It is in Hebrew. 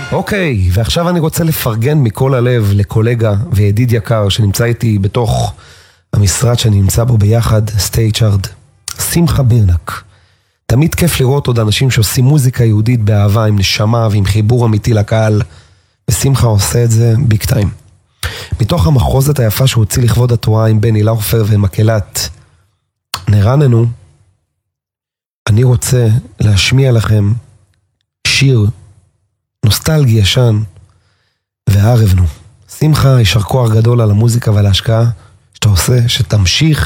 אוקיי, ועכשיו אני רוצה לפרגן מכל הלב לקולגה וידיד יקר שנמצא איתי בתוך המשרד שאני נמצא בו ביחד, סטייצ'ארד, שמחה בירנק. תמיד כיף לראות עוד אנשים שעושים מוזיקה יהודית באהבה, עם נשמה ועם חיבור אמיתי לקהל, ושמחה עושה את זה ביג טיים. מתוך המחוזת היפה שהוא הוציא לכבוד התורה עם בני לאופר ומקהלת נרננו, אני רוצה להשמיע לכם שיר נוסטלגי ישן וערבנו. שמחה, יישר כוח גדול על המוזיקה ועל ההשקעה שאתה עושה, שתמשיך